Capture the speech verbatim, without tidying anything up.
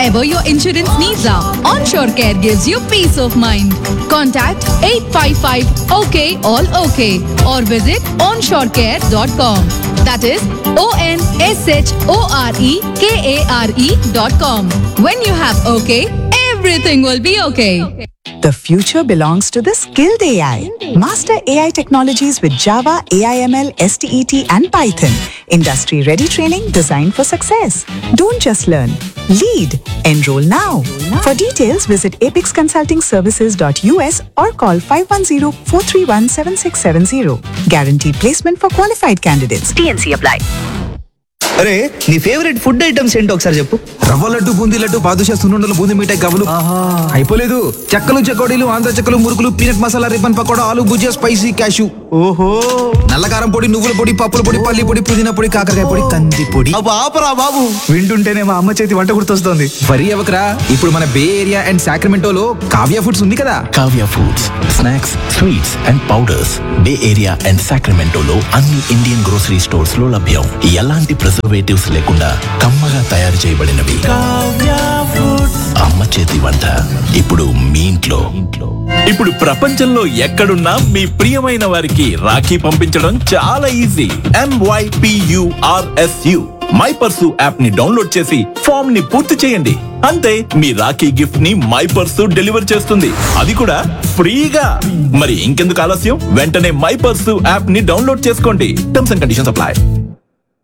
whatever your insurance needs are. Onshore Care gives you peace of mind. Contact eight five five O K all OK or visit onshore care dot com. That is O N S H O R E K A R E dot com. When you have OK, everything will be okay. The future belongs to the skilled A I. Master A I technologies with Java, A I M L, S T E T and Python. Industry-ready training designed for success. Don't just learn. Lead. Enroll now. For details, visit apix consulting services dot U S or call five one zero, four three one, seven six seven zero. Guaranteed placement for qualified candidates. T N C apply. అరే నీ favourite food items ఏంటో ఒకసారి చెప్పు. రవ్వ లడ్డు, బూందీ లడ్డు, బాదుషా, సున్నుండలు, బూందీ మిఠాయి, గవ్వలు. అయిపోలేదు. చెక్కలు, చెకోడీలు, ఆంధ్ర చెక్కలు, మురుకులు, పీనట్ మసాలా, రిబ్బన్ పకోడా, ఆలు భుజియా, స్పైసీ క్యాషు. ఓహో, నల్లకారం పొడి, నువ్వుల పొడి, పప్పుల పొడి, పల్లి పొడి, పుదీనా పొడి, కాకరకాయ పొడి, కంది పొడి. అబ్బా ఆపరా బాబు, వింటుంటేనే మా అమ్మ చేతి వంట గుర్తొస్తోంది. వరి అవకరా, ఇప్పుడు మన బే ఏరియా అండ్ సాక్రమెంటోలో కావ్య ఫుడ్స్ ఉంది కదా. Kavya foods, snacks, sweets and powders bay area and సాక్రమెంటోలో అన్ని ఇండియన్ గ్రోసరీ స్టోర్స్ లో లభ్యం. ఎలాంటి ప్రిజర్వేటివ్స్ లేకుండా కమ్మగా తయారు చేయబడినవి. అమ్మ చేతి వంట ఇప్పుడు మీ ఇంట్లో. ఇప్పుడు ప్రపంచంలో ఎక్కడున్నా మీ ప్రియమైన వారికి రాఖీ పంపించడం చాలా easy. MYPURSU my purse app ని డౌన్లోడ్ చేసి ఫామ్ ని పూర్తి చేయండి. అంతే, మీ రాఖీ గిఫ్ట్ ని మై పర్సు డెలివర్ చేస్తుంది, అది కూడా ఫ్రీగా. మరి ఇంకెందుకు ఆలస్యం, వెంటనే మై పర్సు యాప్ ని డౌన్లోడ్ చేసుకోండి. Terms and conditions apply.